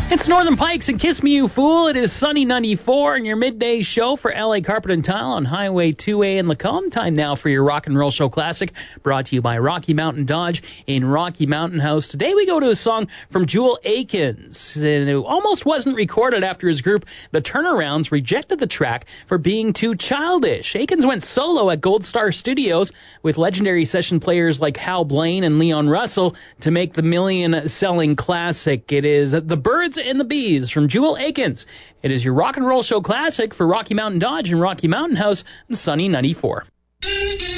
It's Northern Pikes and Kiss Me You Fool. It is Sunny 94 and your midday show for LA Carpet and Tile on Highway 2A in Lacombe. Time now for your Rock and Roll Show Classic, brought to you by Rocky Mountain Dodge in Rocky Mountain House. Today we go to a song from Jewel Akins. And it almost wasn't recorded after his group, The Turnarounds, rejected the track for being too childish. Akins went solo at Gold Star Studios with legendary session players like Hal Blaine and Leon Russell to make the million-selling classic. It is The Birds and the Bees from Jewel Akins. It is your Rock and Roll Show Classic for Rocky Mountain Dodge and Rocky Mountain House, Sunny 94.